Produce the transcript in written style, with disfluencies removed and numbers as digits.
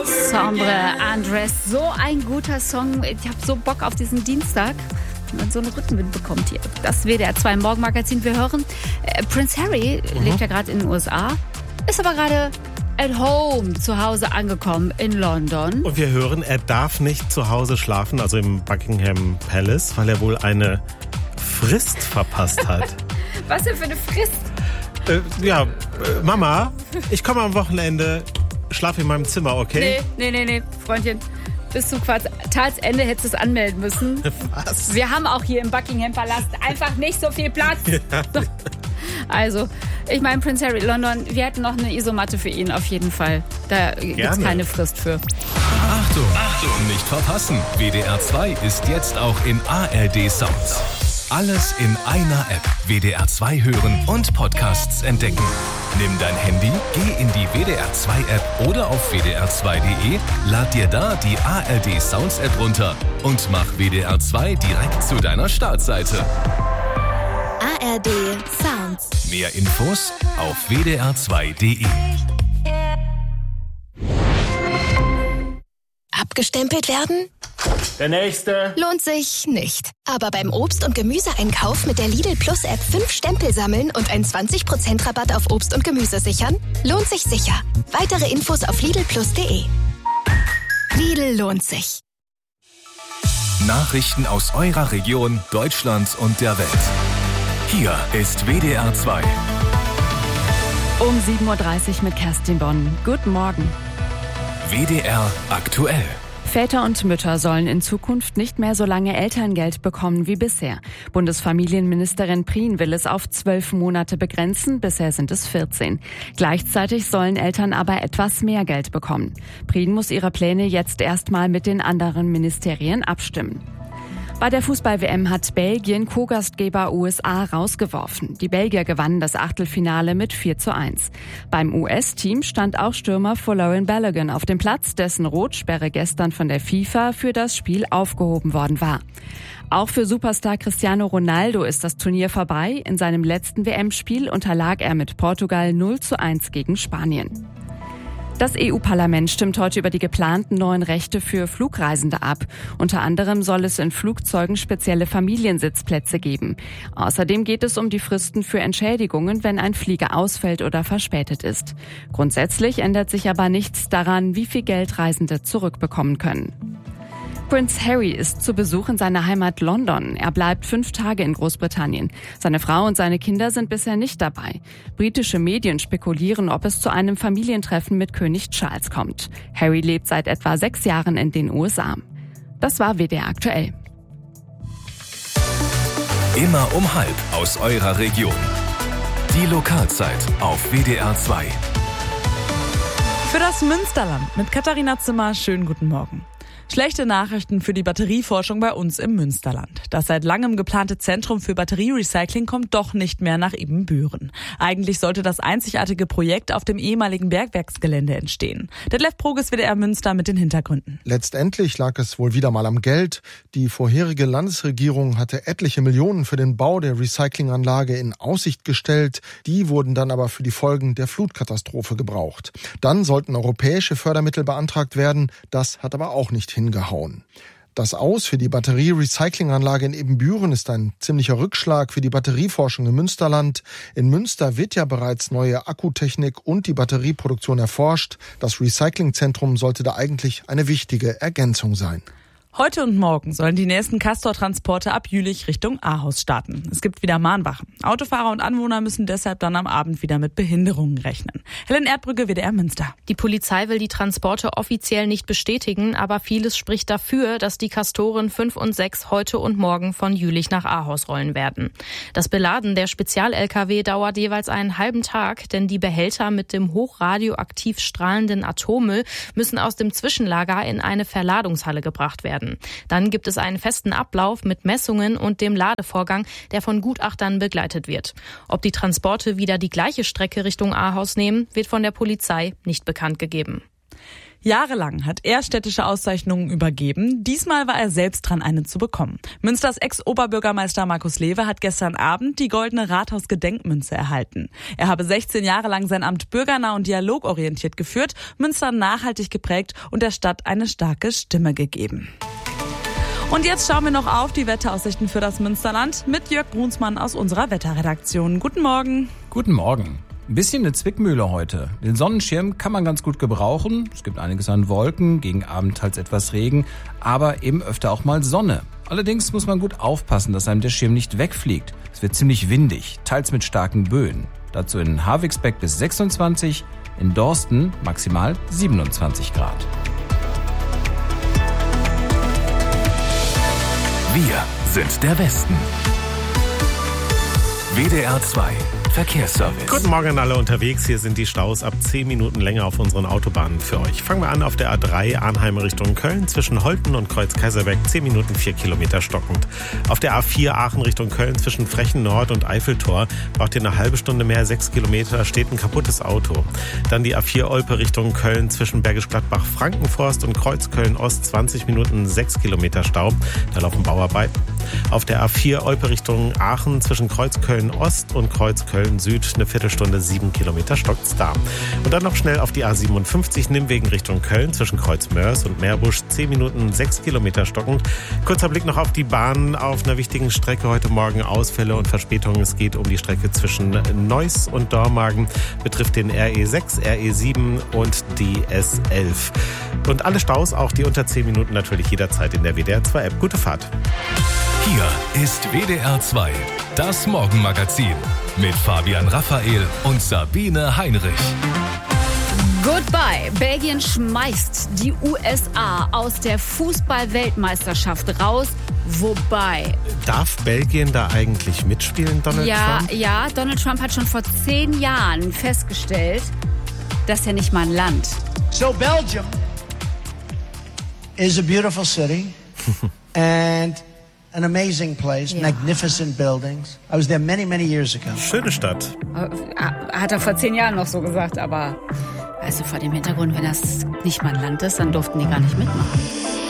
Sombre Andres, so ein guter Song. Ich habe so Bock auf diesen Dienstag, wenn man so einen Rückenwind bekommt hier. Das WDR 2 Morgenmagazin. Wir hören, Prince Harry lebt ja gerade in den USA, ist aber gerade at home zu Hause angekommen in London. Und wir hören, er darf nicht zu Hause schlafen, also im Buckingham Palace, weil er wohl eine Frist verpasst hat. Was denn für eine Frist? Mama, ich komme am Wochenende, schlafe in meinem Zimmer, okay? Nee, Freundchen. Bis zum Quartalsende hättest du es anmelden müssen. Was? Wir haben auch hier im Buckingham Palast einfach nicht so viel Platz. Ja. So. Also, ich meine, Prince Harry, London, wir hätten noch eine Isomatte für ihn auf jeden Fall. Da gibt es keine Frist für. Achtung, nicht verpassen. WDR 2 ist jetzt auch in ARD Sounds. Alles in einer App. WDR 2 hören und Podcasts entdecken. Nimm dein Handy, geh in die WDR 2 App oder auf wdr2.de, lad dir da die ARD Sounds App runter und mach WDR 2 direkt zu deiner Startseite. ARD Sounds. Mehr Infos auf wdr2.de. Abgestempelt werden? Der nächste. Lohnt sich nicht. Aber beim Obst- und Gemüseeinkauf mit der Lidl Plus App 5 Stempel sammeln und einen 20% Rabatt auf Obst und Gemüse sichern? Lohnt sich sicher. Weitere Infos auf lidlplus.de. Lidl lohnt sich. Nachrichten aus eurer Region, Deutschland und der Welt. Hier ist WDR 2. Um 7.30 Uhr mit Kerstin Bonn. Guten Morgen. WDR aktuell. Väter und Mütter sollen in Zukunft nicht mehr so lange Elterngeld bekommen wie bisher. Bundesfamilienministerin Prien will es auf 12 Monate begrenzen, bisher sind es 14. Gleichzeitig sollen Eltern aber etwas mehr Geld bekommen. Prien muss ihre Pläne jetzt erstmal mit den anderen Ministerien abstimmen. Bei der Fußball-WM hat Belgien Co-Gastgeber USA rausgeworfen. Die Belgier gewannen das Achtelfinale mit 4:1. Beim US-Team stand auch Stürmer Folarin Balogun auf dem Platz, dessen Rotsperre gestern von der FIFA für das Spiel aufgehoben worden war. Auch für Superstar Cristiano Ronaldo ist das Turnier vorbei. In seinem letzten WM-Spiel unterlag er mit Portugal 0:1 gegen Spanien. Das EU-Parlament stimmt heute über die geplanten neuen Rechte für Flugreisende ab. Unter anderem soll es in Flugzeugen spezielle Familiensitzplätze geben. Außerdem geht es um die Fristen für Entschädigungen, wenn ein Flieger ausfällt oder verspätet ist. Grundsätzlich ändert sich aber nichts daran, wie viel Geld Reisende zurückbekommen können. Prince Harry ist zu Besuch in seiner Heimat London. Er bleibt 5 Tage in Großbritannien. Seine Frau und seine Kinder sind bisher nicht dabei. Britische Medien spekulieren, ob es zu einem Familientreffen mit König Charles kommt. Harry lebt seit etwa 6 Jahren in den USA. Das war WDR aktuell. Immer um 12:30 aus eurer Region. Die Lokalzeit auf WDR 2. Für das Münsterland mit Katharina Zimmer, schönen guten Morgen. Schlechte Nachrichten für die Batterieforschung bei uns im Münsterland. Das seit langem geplante Zentrum für Batterierecycling kommt doch nicht mehr nach Ibbenbüren. Eigentlich sollte das einzigartige Projekt auf dem ehemaligen Bergwerksgelände entstehen. Detlef Proges, WDR Münster mit den Hintergründen. Letztendlich lag es wohl wieder mal am Geld. Die vorherige Landesregierung hatte etliche Millionen für den Bau der Recyclinganlage in Aussicht gestellt. Die wurden dann aber für die Folgen der Flutkatastrophe gebraucht. Dann sollten europäische Fördermittel beantragt werden. Das hat aber auch nicht hingehauen. Das Aus für die Batterie-Recyclinganlage in Ibbenbüren ist ein ziemlicher Rückschlag für die Batterieforschung im Münsterland. In Münster wird ja bereits neue Akkutechnik und die Batterieproduktion erforscht. Das Recyclingzentrum sollte da eigentlich eine wichtige Ergänzung sein. Heute und morgen sollen die nächsten Castor-Transporte ab Jülich Richtung Ahaus starten. Es gibt wieder Mahnwachen. Autofahrer und Anwohner müssen deshalb dann am Abend wieder mit Behinderungen rechnen. Helen Erdbrücke, WDR Münster. Die Polizei will die Transporte offiziell nicht bestätigen, aber vieles spricht dafür, dass die Castoren 5 und 6 heute und morgen von Jülich nach Ahaus rollen werden. Das Beladen der Spezial-LKW dauert jeweils einen halben Tag, denn die Behälter mit dem hochradioaktiv strahlenden Atommüll müssen aus dem Zwischenlager in eine Verladungshalle gebracht werden. Dann gibt es einen festen Ablauf mit Messungen und dem Ladevorgang, der von Gutachtern begleitet wird. Ob die Transporte wieder die gleiche Strecke Richtung Ahaus nehmen, wird von der Polizei nicht bekannt gegeben. Jahrelang hat er städtische Auszeichnungen übergeben. Diesmal war er selbst dran, eine zu bekommen. Münsters Ex-Oberbürgermeister Markus Lewe hat gestern Abend die Goldene Rathaus-Gedenkmünze erhalten. Er habe 16 Jahre lang sein Amt bürgernah und dialogorientiert geführt, Münster nachhaltig geprägt und der Stadt eine starke Stimme gegeben. Und jetzt schauen wir noch auf die Wetteraussichten für das Münsterland mit Jörg Brunsmann aus unserer Wetterredaktion. Guten Morgen. Guten Morgen. Ein bisschen eine Zwickmühle heute. Den Sonnenschirm kann man ganz gut gebrauchen. Es gibt einiges an Wolken, gegen Abend teils etwas Regen, aber eben öfter auch mal Sonne. Allerdings muss man gut aufpassen, dass einem der Schirm nicht wegfliegt. Es wird ziemlich windig, teils mit starken Böen. Dazu in Havigsbeck bis 26, in Dorsten maximal 27 Grad. Wir sind der Westen. WDR 2 Verkehrsservice. Guten Morgen an alle unterwegs. Hier sind die Staus ab 10 Minuten länger auf unseren Autobahnen für euch. Fangen wir an auf der A3 Arnheim Richtung Köln. Zwischen Holten und Kreuz-Kaiserberg 10 Minuten 4 Kilometer stockend. Auf der A4 Aachen Richtung Köln zwischen Frechen Nord und Eiffeltor braucht ihr eine halbe Stunde mehr, 6 Kilometer, steht ein kaputtes Auto. Dann die A4 Olpe Richtung Köln zwischen Bergisch Gladbach, Frankenforst und Kreuzköln Ost 20 Minuten 6 Kilometer Stau. Da laufen Bauarbeiten. Auf der A4 Olpe Richtung Aachen zwischen Kreuzköln Ost und Kreuzköln Süd eine Viertelstunde 7 Kilometer stockt's da. Und dann noch schnell auf die A57 Nimwegen Richtung Köln zwischen Kreuzmörs und Meerbusch 10 Minuten 6 Kilometer stockend. Kurzer Blick noch auf die Bahn auf einer wichtigen Strecke heute Morgen. Ausfälle und Verspätungen. Es geht um die Strecke zwischen Neuss und Dormagen. Betrifft den RE6, RE7 und die S11. Und alle Staus, auch die unter 10 Minuten, natürlich jederzeit in der WDR 2 App. Gute Fahrt. Hier ist WDR 2, das Morgenmagazin mit Fabian Raphael und Sabine Heinrich. Goodbye. Belgien schmeißt die USA aus der Fußball-Weltmeisterschaft raus. Wobei. Darf Belgien da eigentlich mitspielen, Donald Trump? Ja, Donald Trump hat schon vor 10 Jahren festgestellt, das ist ja nicht mal ein Land. So Belgium is a beautiful city and an amazing place, magnificent buildings. I was there many, many years ago. Schöne Stadt. Hat er vor 10 Jahren noch so gesagt, aber also vor dem Hintergrund, wenn das nicht mal ein Land ist, dann durften die gar nicht mitmachen.